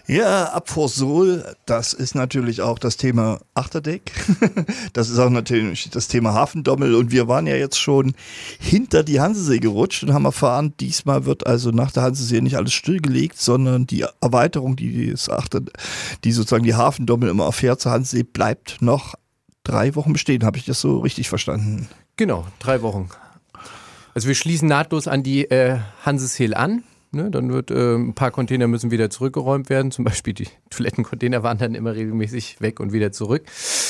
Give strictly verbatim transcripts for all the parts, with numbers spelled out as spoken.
Ja, ab vor Sol, das ist natürlich auch das Thema Achterdeck. Das ist auch natürlich das Thema Hafendommel. Und wir waren ja jetzt schon hinter die Hansesee gerutscht und haben erfahren, diesmal wird also nach der Hansesee nicht alles stillgelegt, sondern die Erweiterung, die, das Achter, die sozusagen die Hafendommel immer erfährt zur Hansesee, bleibt noch drei Wochen bestehen. Habe ich das so richtig verstanden? Genau, drei Wochen. Also wir schließen nahtlos an die äh, Hanseseel an. Ne, dann wird äh, ein paar Container müssen wieder zurückgeräumt werden. Zum Beispiel die Toilettencontainer waren dann immer regelmäßig weg und wieder zurück.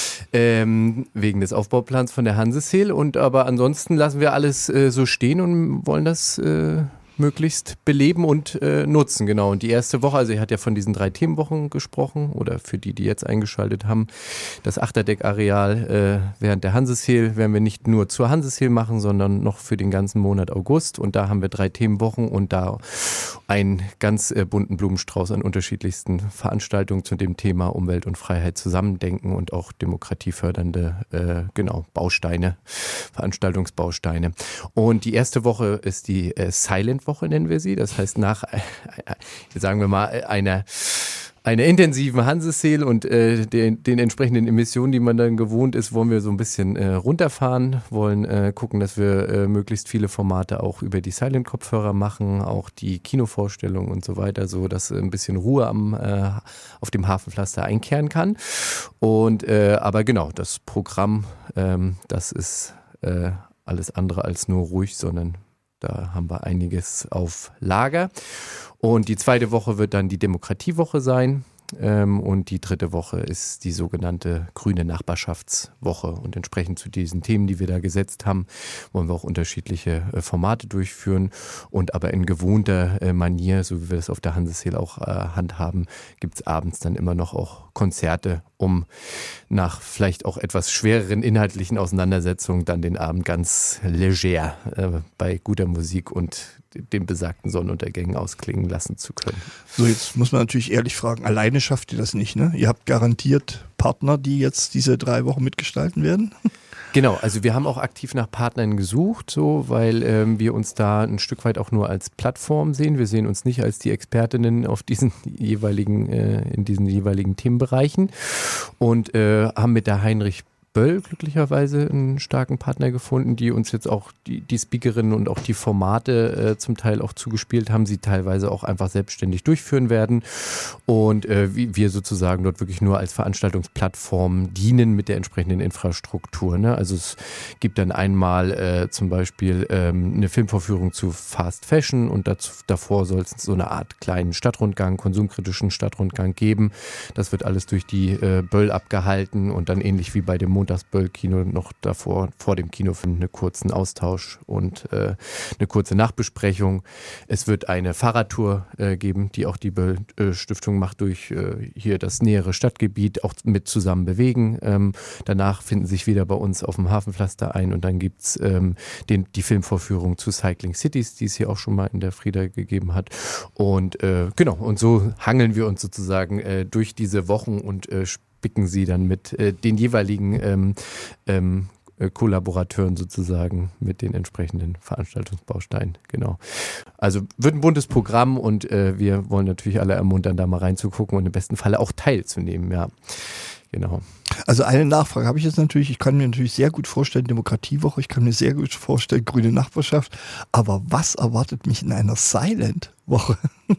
Ähm, wegen des Aufbauplans von der Hanseseel. Und aber ansonsten lassen wir alles äh, so stehen und wollen das äh, möglichst beleben und äh, nutzen. Genau. Und die erste Woche, also er hat ja von diesen drei Themenwochen gesprochen, oder für die, die jetzt eingeschaltet haben, das Achterdeckareal äh, während der Hanseseel werden wir nicht nur zur Hanseseel machen, sondern noch für den ganzen Monat August. Und da haben wir drei Themenwochen und da einen ganz äh, bunten Blumenstrauß an unterschiedlichsten Veranstaltungen zu dem Thema Umwelt und Freiheit zusammendenken und auch demokratiefördernde äh, genau, Bausteine, Veranstaltungsbausteine. Und die erste Woche ist die äh, Silent Woche, nennen wir sie. Das heißt, nach, äh, sagen wir mal, einer einer intensiven Hanseseel und äh, den, den entsprechenden Emissionen, die man dann gewohnt ist, wollen wir so ein bisschen äh, runterfahren, wollen äh, gucken, dass wir äh, möglichst viele Formate auch über die Silent-Kopfhörer machen, auch die Kinovorstellungen und so weiter, so dass ein bisschen Ruhe am, äh, auf dem Hafenpflaster einkehren kann. Und äh, aber genau, das Programm, ähm, das ist äh, alles andere als nur ruhig, sondern da haben wir einiges auf Lager. Und die zweite Woche wird dann die Demokratiewoche sein. Ähm, und die dritte Woche ist die sogenannte grüne Nachbarschaftswoche. Und entsprechend zu diesen Themen, die wir da gesetzt haben, wollen wir auch unterschiedliche äh, Formate durchführen. Und aber in gewohnter äh, Manier, so wie wir das auf der Hanseseel auch äh, handhaben, gibt es abends dann immer noch auch Konzerte, um nach vielleicht auch etwas schwereren inhaltlichen Auseinandersetzungen dann den Abend ganz leger äh, bei guter Musik und den besagten Sonnenuntergängen ausklingen lassen zu können. So, jetzt muss man natürlich ehrlich fragen, alleine schafft ihr das nicht, ne? Ihr habt garantiert Partner, die jetzt diese drei Wochen mitgestalten werden? Genau, also wir haben auch aktiv nach Partnern gesucht, so, weil ähm, wir uns da ein Stück weit auch nur als Plattform sehen. Wir sehen uns nicht als die Expertinnen auf diesen jeweiligen, äh, in diesen jeweiligen Themenbereichen und äh, haben mit der Heinrich Böll glücklicherweise einen starken Partner gefunden, die uns jetzt auch die, die Speakerinnen und auch die Formate äh, zum Teil auch zugespielt haben, sie teilweise auch einfach selbstständig durchführen werden und äh, wie wir sozusagen dort wirklich nur als Veranstaltungsplattform dienen mit der entsprechenden Infrastruktur. Ne? Also es gibt dann einmal äh, zum Beispiel ähm, eine Filmvorführung zu Fast Fashion und dazu, davor soll es so eine Art kleinen Stadtrundgang, konsumkritischen Stadtrundgang geben. Das wird alles durch die äh, Böll abgehalten und dann ähnlich wie bei dem Montagsböll-Kino noch davor, vor dem Kinofilm, einen kurzen Austausch und äh, eine kurze Nachbesprechung. Es wird eine Fahrradtour äh, geben, die auch die Böll-Stiftung macht, durch äh, hier das nähere Stadtgebiet, auch mit zusammen bewegen. Ähm, danach finden sich wieder bei uns auf dem Hafenpflaster ein und dann gibt es ähm, die Filmvorführung zu Cycling Cities, die es hier auch schon mal in der Frieda gegeben hat. Und äh, genau, und so hangeln wir uns sozusagen äh, durch diese Wochen und äh, spicken sie dann mit äh, den jeweiligen ähm, ähm, äh, Kollaborateuren sozusagen mit den entsprechenden Veranstaltungsbausteinen. Genau. Also wird ein buntes Programm und äh, wir wollen natürlich alle ermuntern, da mal reinzugucken und im besten Falle auch teilzunehmen. Ja, genau. Also eine Nachfrage habe ich jetzt natürlich, ich kann mir natürlich sehr gut vorstellen, Demokratiewoche, ich kann mir sehr gut vorstellen, grüne Nachbarschaft, aber was erwartet mich in einer Silent-Woche?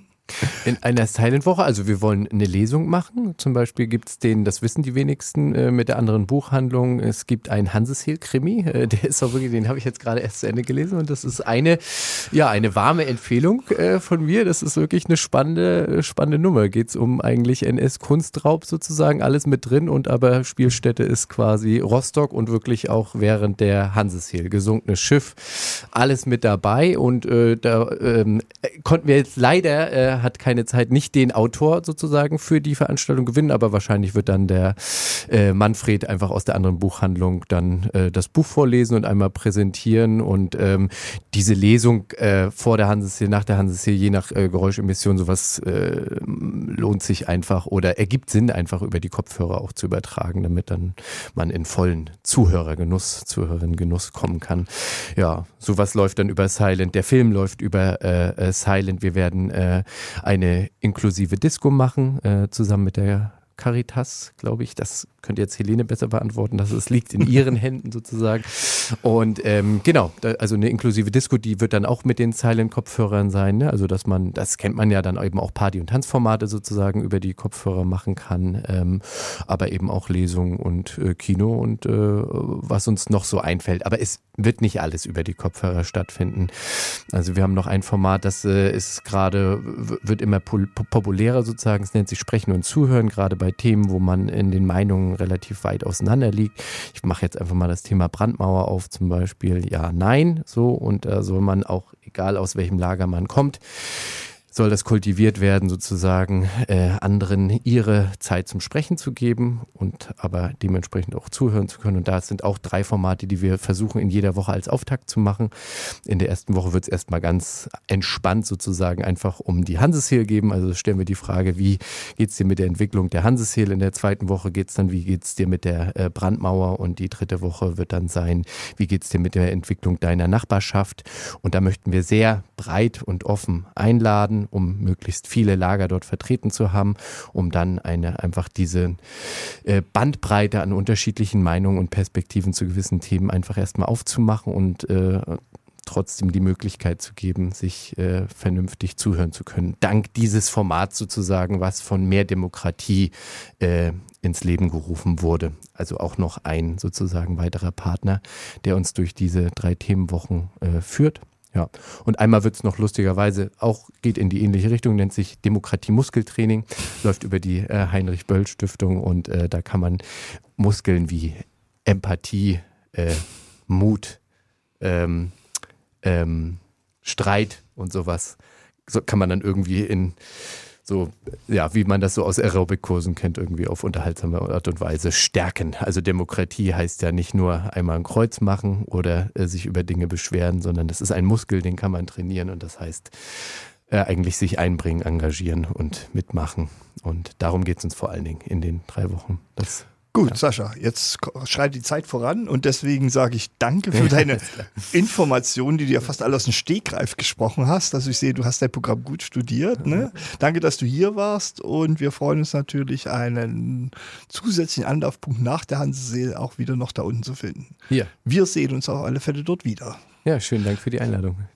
In einer Silent-Woche, also wir wollen eine Lesung machen. Zum Beispiel gibt es den, das wissen die wenigsten, äh, mit der anderen Buchhandlung. Es gibt einen Hanseseel-Krimi, äh, der ist auch wirklich, den habe ich jetzt gerade erst zu Ende gelesen und das ist eine, ja, eine warme Empfehlung äh, von mir. Das ist wirklich eine spannende, spannende Nummer. Geht es um eigentlich N S-Kunstraub sozusagen, alles mit drin und aber Spielstätte ist quasi Rostock und wirklich auch während der Hanseseel, gesunkenes Schiff, alles mit dabei und äh, da ähm, konnten wir jetzt leider äh, hat keine Zeit, nicht den Autor sozusagen für die Veranstaltung gewinnen, aber wahrscheinlich wird dann der äh, Manfred einfach aus der anderen Buchhandlung dann äh, das Buch vorlesen und einmal präsentieren und ähm, diese Lesung äh, vor der Hanseseel, nach der Hanseseel, je nach äh, Geräuschemission, sowas äh, lohnt sich einfach oder ergibt Sinn, einfach über die Kopfhörer auch zu übertragen, damit dann man in vollen Zuhörergenuss, Zuhörerinnengenuss kommen kann. Ja, sowas läuft dann über Silent. Der Film läuft über äh, Silent. Wir werden äh, eine inklusive Disco machen, äh, zusammen mit der Caritas, glaube ich. Das könnte jetzt Helene besser beantworten. Das es liegt in ihren Händen sozusagen. Und ähm, genau, da, also eine inklusive Disco, die wird dann auch mit den Silent-Kopfhörern sein. Ne? Also dass man, das kennt man ja dann eben auch Party- und Tanzformate sozusagen über die Kopfhörer machen kann. Ähm, aber eben auch Lesungen und äh, Kino und äh, was uns noch so einfällt. Aber es wird nicht alles über die Kopfhörer stattfinden. Also wir haben noch ein Format, das äh, ist gerade, wird immer pol- populärer sozusagen. Es nennt sich Sprechen und Zuhören, gerade bei Themen, wo man in den Meinungen relativ weit auseinander liegt. Ich mache jetzt einfach mal das Thema Brandmauer auf, zum Beispiel ja, nein, so, und da soll man auch, egal aus welchem Lager man kommt, soll das kultiviert werden, sozusagen äh, anderen ihre Zeit zum Sprechen zu geben und aber dementsprechend auch zuhören zu können. Und da sind auch drei Formate, die wir versuchen in jeder Woche als Auftakt zu machen. In der ersten Woche wird es erstmal ganz entspannt sozusagen einfach um die Hanseshehl geben. Also stellen wir die Frage, wie geht es dir mit der Entwicklung der Hanseshehl? In der zweiten Woche geht es dann, wie geht es dir mit der äh, Brandmauer? Und die dritte Woche wird dann sein, wie geht es dir mit der Entwicklung deiner Nachbarschaft? Und da möchten wir sehr breit und offen einladen, um möglichst viele Lager dort vertreten zu haben, um dann eine einfach diese äh, Bandbreite an unterschiedlichen Meinungen und Perspektiven zu gewissen Themen einfach erstmal aufzumachen und äh, trotzdem die Möglichkeit zu geben, sich äh, vernünftig zuhören zu können. Dank dieses Formats sozusagen, was von mehr Demokratie äh, ins Leben gerufen wurde. Also auch noch ein sozusagen weiterer Partner, der uns durch diese drei Themenwochen äh, führt. Ja, und einmal wird es noch lustigerweise auch, geht in die ähnliche Richtung, nennt sich Demokratie-Muskeltraining, läuft über die äh, Heinrich-Böll-Stiftung und äh, da kann man Muskeln wie Empathie, äh, Mut, ähm, ähm, Streit und sowas, so kann man dann irgendwie in so, ja, wie man das so aus Aerobic-Kursen kennt, irgendwie auf unterhaltsame Art und Weise stärken. Also Demokratie heißt ja nicht nur einmal ein Kreuz machen oder äh, sich über Dinge beschweren, sondern das ist ein Muskel, den kann man trainieren und das heißt äh, eigentlich sich einbringen, engagieren und mitmachen. Und darum geht es uns vor allen Dingen in den drei Wochen. Das Gut, ja. Sascha, jetzt schreitet die Zeit voran und deswegen sage ich danke für deine Informationen, die du ja fast alle aus dem Stegreif gesprochen hast. Also ich sehe, du hast dein Programm gut studiert. Ne? Danke, dass du hier warst und wir freuen uns natürlich, einen zusätzlichen Anlaufpunkt nach der Hanseshehl auch wieder noch da unten zu finden. Hier. Wir sehen uns auf alle Fälle dort wieder. Ja, schönen Dank für die Einladung.